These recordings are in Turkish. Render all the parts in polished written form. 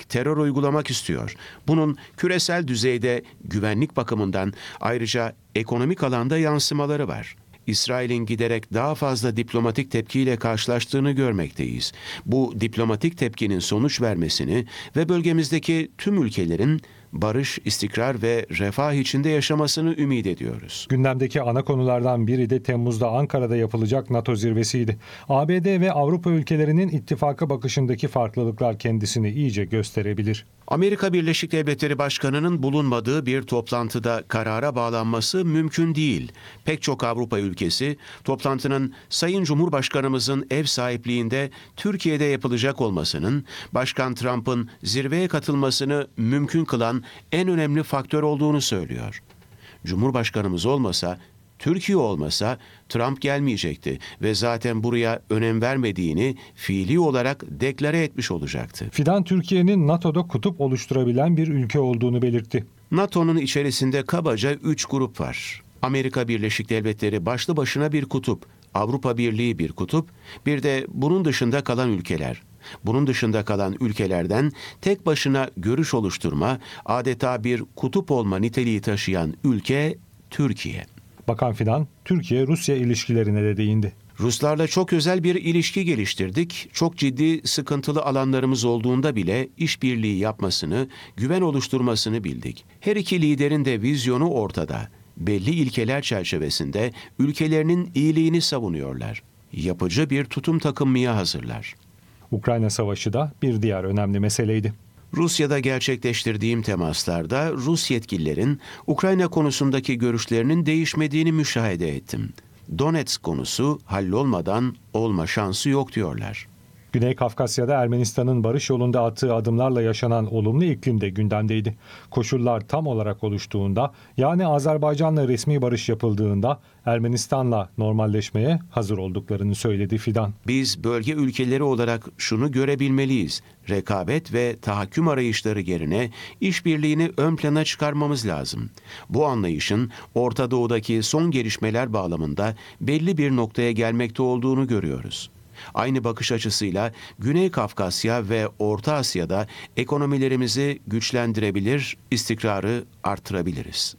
terör uygulamak istiyor. Bunun küresel düzeyde güvenlik bakımından ayrıca ekonomik alanda yansımaları var. İsrail'in giderek daha fazla diplomatik tepkiyle karşılaştığını görmekteyiz. Bu diplomatik tepkinin sonuç vermesini ve bölgemizdeki tüm ülkelerin barış, istikrar ve refah içinde yaşamasını ümit ediyoruz. Gündemdeki ana konulardan biri de Temmuz'da Ankara'da yapılacak NATO zirvesiydi. ABD ve Avrupa ülkelerinin ittifaka bakışındaki farklılıklar kendisini iyice gösterebilir. Amerika Birleşik Devletleri Başkanı'nın bulunmadığı bir toplantıda karara bağlanması mümkün değil. Pek çok Avrupa ülkesi toplantının Sayın Cumhurbaşkanımızın ev sahipliğinde Türkiye'de yapılacak olmasının Başkan Trump'ın zirveye katılmasını mümkün kılan en önemli faktör olduğunu söylüyor. Cumhurbaşkanımız olmasa, Türkiye olmasa Trump gelmeyecekti ve zaten buraya önem vermediğini fiili olarak deklare etmiş olacaktı. Fidan, Türkiye'nin NATO'da kutup oluşturabilen bir ülke olduğunu belirtti. NATO'nun içerisinde kabaca 3 grup var. Amerika Birleşik Devletleri başlı başına bir kutup, Avrupa Birliği bir kutup, bir de bunun dışında kalan ülkeler. Bunun dışında kalan ülkelerden tek başına görüş oluşturma, adeta bir kutup olma niteliği taşıyan ülke Türkiye. Bakan Fidan, Türkiye-Rusya ilişkilerine de değindi. Ruslarla çok özel bir ilişki geliştirdik. Çok ciddi, sıkıntılı alanlarımız olduğunda bile işbirliği yapmasını, güven oluşturmasını bildik. Her iki liderin de vizyonu ortada. Belli ilkeler çerçevesinde ülkelerinin iyiliğini savunuyorlar. Yapıcı bir tutum takınmaya hazırlar. Ukrayna Savaşı da bir diğer önemli meseleydi. Rusya'da gerçekleştirdiğim temaslarda Rus yetkililerin Ukrayna konusundaki görüşlerinin değişmediğini müşahede ettim. Donetsk konusu hallolmadan olma şansı yok diyorlar. Güney Kafkasya'da Ermenistan'ın barış yolunda attığı adımlarla yaşanan olumlu iklim de gündemdeydi. Koşullar tam olarak oluştuğunda, yani Azerbaycan'la resmi barış yapıldığında Ermenistan'la normalleşmeye hazır olduklarını söyledi Fidan. Biz bölge ülkeleri olarak şunu görebilmeliyiz. Rekabet ve tahakküm arayışları yerine işbirliğini ön plana çıkarmamız lazım. Bu anlayışın Orta Doğu'daki son gelişmeler bağlamında belli bir noktaya gelmekte olduğunu görüyoruz. Aynı bakış açısıyla Güney Kafkasya ve Orta Asya'da ekonomilerimizi güçlendirebilir, istikrarı artırabiliriz.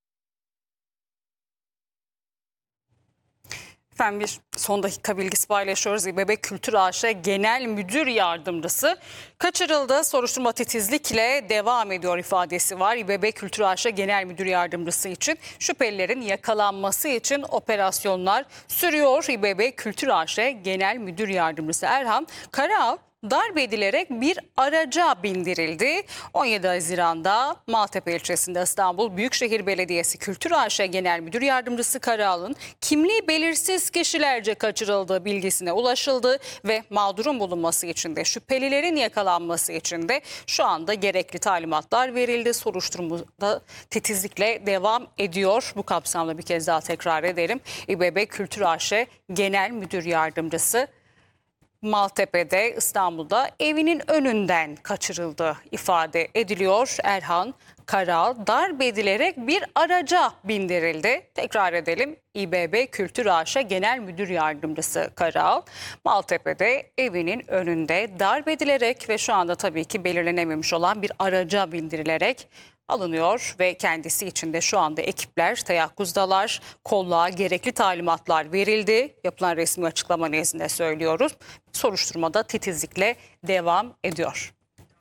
Efendim, bir son dakika bilgisi paylaşıyoruz. İBB Kültür AŞ Genel Müdür Yardımcısı kaçırıldı. Soruşturma titizlikle devam ediyor ifadesi var. İBB Kültür AŞ Genel Müdür Yardımcısı için şüphelilerin yakalanması için operasyonlar sürüyor. İBB Kültür AŞ Genel Müdür Yardımcısı Erhan Karaal darp edilerek bir araca bindirildi. 17 Haziran'da Maltepe ilçesinde İstanbul Büyükşehir Belediyesi Kültür AŞ Genel Müdür Yardımcısı Karal'ın kimliği belirsiz kişilerce kaçırıldığı bilgisine ulaşıldı ve mağdurun bulunması için de şüphelilerin yakalanması için de şu anda gerekli talimatlar verildi. Soruşturmada titizlikle devam ediyor. Bu kapsamda bir kez daha tekrar edelim. İBB Kültür AŞ Genel Müdür Yardımcısı Maltepe'de, İstanbul'da evinin önünden kaçırıldı ifade ediliyor. Erhan Karal darp edilerek bir araca bindirildi. Tekrar edelim. İBB Kültür AŞ Genel Müdür Yardımcısı Karal, Maltepe'de evinin önünde darp edilerek ve şu anda tabii ki belirlenememiş olan bir araca bindirilerek alınıyor ve kendisi için de şu anda ekipler teyakkuzdalar. Kolluğa gerekli talimatlar verildi. Yapılan resmi açıklama nezdinde söylüyoruz. Soruşturmada titizlikle devam ediyor.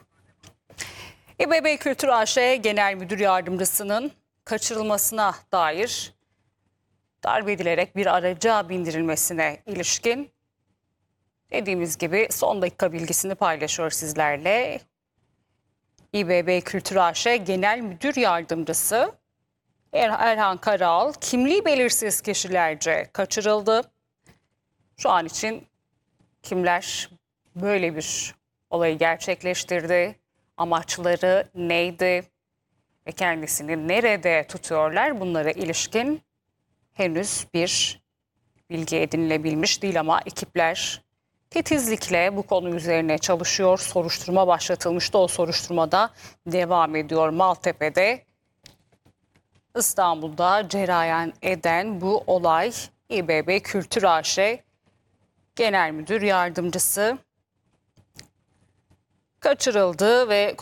İBB Kültür AŞ Genel Müdür Yardımcısının kaçırılmasına dair darp edilerek bir araca bindirilmesine ilişkin dediğimiz gibi son dakika bilgisini paylaşıyor sizlerle. İBB Kültür AŞ Genel Müdür Yardımcısı Erhan Karal kimliği belirsiz kişilerce kaçırıldı. Şu an için kimler böyle bir olayı gerçekleştirdi, amaçları neydi ve kendisini nerede tutuyorlar, bunlara ilişkin henüz bir bilgi edinilebilmiş değil ama ekipler titizlikle bu konu üzerine çalışıyor. Soruşturma başlatılmıştı. O soruşturmada devam ediyor. Maltepe'de, İstanbul'da cereyan eden bu olay İBB Kültür AŞ Genel Müdür Yardımcısı kaçırıldı ve